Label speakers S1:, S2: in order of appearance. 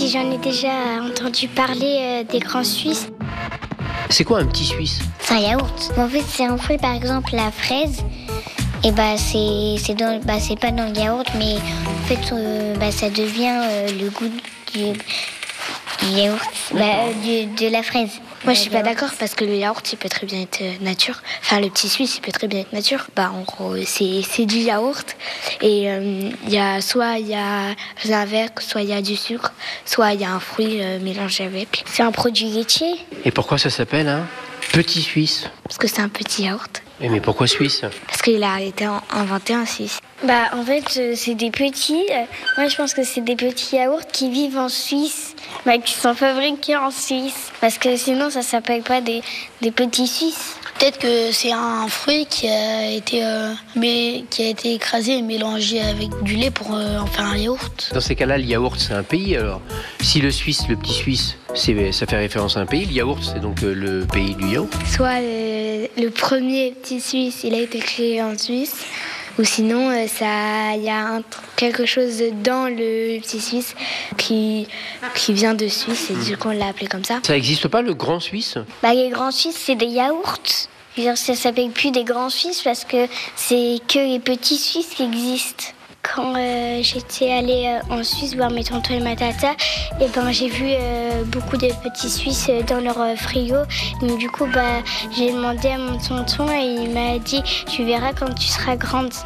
S1: si j'en ai déjà entendu parler des grands Suisses.
S2: C'est quoi un petit Suisse?
S1: C'est un yaourt. En fait, c'est un fruit, par exemple, la fraise. Et c'est pas dans le yaourt, mais en fait, ça devient le goût du yaourt, de la fraise.
S3: Moi, je suis pas d'accord parce que le yaourt, il peut très bien être nature. Enfin, le petit Suisse, il peut très bien être nature. En gros, c'est du yaourt. Et soit il y a un verre, soit il y a du sucre, soit il y a un fruit mélangé avec.
S1: C'est un produit laitier.
S2: Et pourquoi ça s'appelle un petit Suisse?
S3: Parce que c'est un petit yaourt.
S2: Mais pourquoi Suisse?
S3: Parce qu'il a été inventé en Suisse.
S1: En fait, c'est des petits. Moi, je pense que c'est des petits yaourts qui vivent en Suisse, qui sont fabriqués en Suisse. Parce que sinon, ça s'appelle pas des petits Suisses.
S4: Peut-être que c'est un fruit qui a été écrasé et mélangé avec du lait pour en faire un yaourt.
S2: Dans ces cas-là, le yaourt, c'est un pays. Alors, si le petit Suisse, ça fait référence à un pays, le yaourt, c'est donc le pays du yaourt.
S3: Soit le premier petit Suisse, il a été créé en Suisse. Ou sinon, il y a quelque chose dans le petit Suisse qui vient de Suisse et du coup, on l'a appelé comme ça.
S2: Ça n'existe pas, le grand Suisse?
S1: Les grands Suisses, c'est des yaourts. Ça s'appelle plus des grands Suisses parce que c'est que les petits Suisses qui existent. Quand j'étais allée en Suisse voir mes tontons et ma tata, j'ai vu beaucoup de petits Suisses dans leur frigo. Donc, du coup, j'ai demandé à mon tonton et il m'a dit « Tu verras quand tu seras grande ».